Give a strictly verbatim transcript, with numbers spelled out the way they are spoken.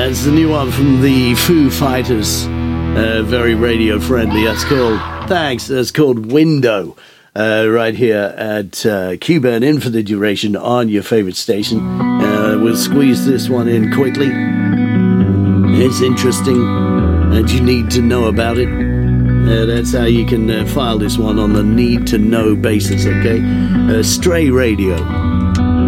It's the new one from the Foo Fighters. Uh, very radio friendly. That's called, thanks, that's called Window. Uh, right here at uh, Q-Burn in for the duration on your favorite station. Uh, we'll squeeze this one in quickly. It's interesting and you need to know about it. Uh, that's how you can uh, file this one on the need to know basis, okay? Uh, Stray Radio.